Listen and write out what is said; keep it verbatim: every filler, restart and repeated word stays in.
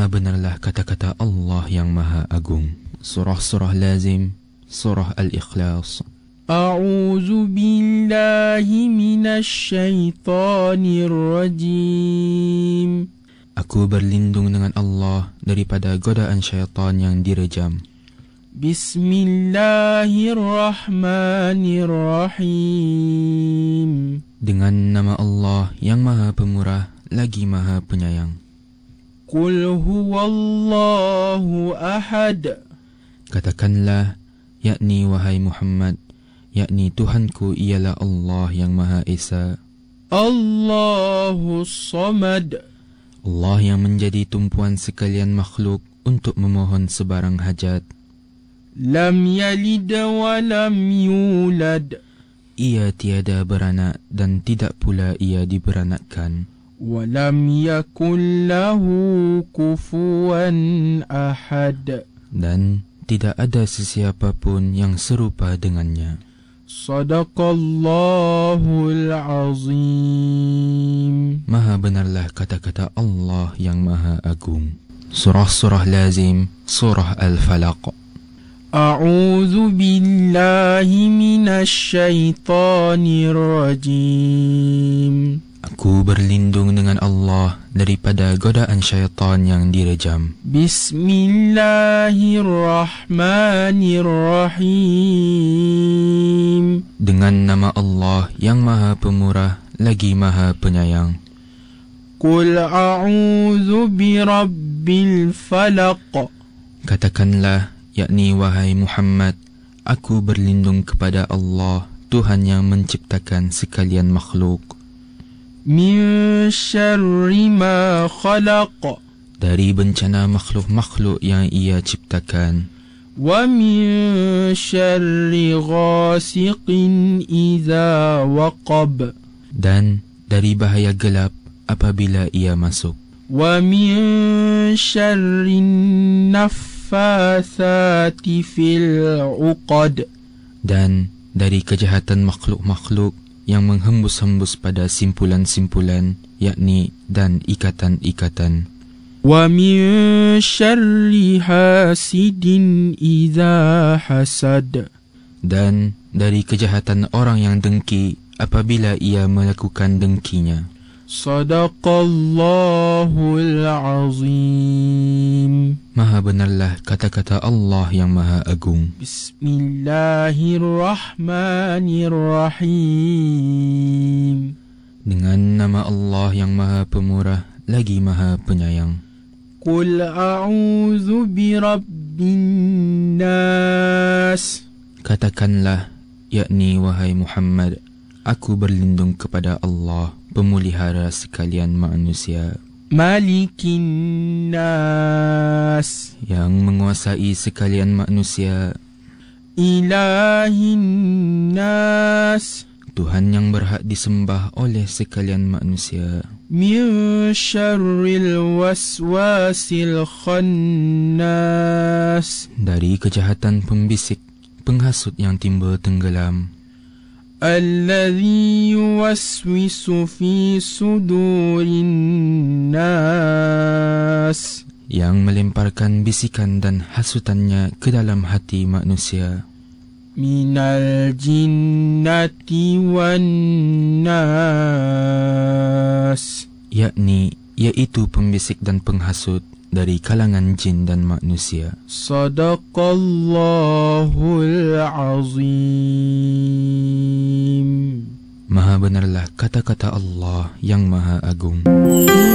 Maha benarlah kata-kata Allah yang Maha Agung. Surah-surah lazim, surah Al-Ikhlas. A'udzu billahi minasy syaithanir rajim. Aku berlindung dengan Allah daripada godaan syaitan yang direjam. Bismillahirrahmanirrahim. Dengan nama Allah yang Maha Pemurah lagi Maha Penyayang. Qul huwallahu ahad. Katakanlah, yakni wahai Muhammad, yakni Tuhanku ialah Allah yang Maha Esa. Allahus samad. Allah yang menjadi tumpuan sekalian makhluk untuk memohon sebarang hajat. Lam yalid wa lam yulad. Ia tiada beranak dan tidak pula ia diberanakkan. Wa lam yakul lahu kufuwan ahad. Dan tidak ada sesiapa pun yang serupa dengannya. Sadaqallahul azim. Maha benarlah kata-kata Allah yang Maha Agung. Surah-surah lazim, surah Al-Falaq. A'udzu billahi minasy syaithanir rajim. Aku berlindung dengan Allah daripada godaan syaitan yang direjam. Bismillahirrahmanirrahim. Dengan nama Allah yang Maha Pemurah lagi Maha Penyayang. Qul a'udzu birabbil falaq. Katakanlah, yakni wahai Muhammad, aku berlindung kepada Allah, Tuhan yang menciptakan sekalian makhluk. Min syarri ma khalaq. Dari bencana makhluk-makhluk yang ia ciptakan. Wa min syarri ghasiqin idza waqab. Dan dari bahaya gelap apabila ia masuk. Wa min syarri naffatsati fil 'uqad. Dan dari kejahatan makhluk-makhluk yang menghembus-hembus pada simpulan-simpulan, yakni dan ikatan-ikatan. Wa min syarri hasidin idza hasad. Dan dari kejahatan orang yang dengki apabila ia melakukan dengkinya. Sadaqallahul azim. Maha benarlah kata-kata Allah yang Maha Agung. Bismillahirrahmanirrahim. Dengan nama Allah yang Maha Pemurah lagi Maha Penyayang. Qul a'udzu birabbin nas. Katakanlah, yakni wahai Muhammad, aku berlindung kepada Allah, pemulihara sekalian manusia. Malikin nas. Yang menguasai sekalian manusia. Ilahin nas. Tuhan yang berhak disembah oleh sekalian manusia. Min syarril waswasil khannas. Dari kejahatan pembisik, penghasut yang timbul tenggelam. Alladhi yuwaswisu fi sudurin nas. Yang melemparkan bisikan dan hasutannya ke dalam hati manusia. Minal jinnati wan nas. Yakni, yaitu pembisik dan penghasut dari kalangan jin dan manusia. Sadaqallahul azim. Maha benarlah kata-kata Allah yang Maha Agung.